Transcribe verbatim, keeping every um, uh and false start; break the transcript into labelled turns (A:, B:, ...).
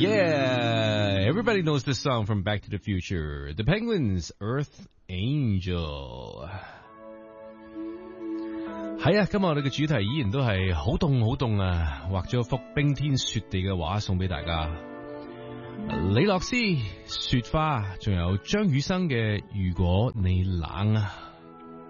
A: Yeah, everybody knows this song from Back to the Future. The Penguins, Earth Angel。係啊，今日我哋嘅主題依然都係好凍好凍啊，畫咗幅冰天雪地嘅畫送俾大家。李樂詩、雪花，仲有張雨生嘅如果你冷啊。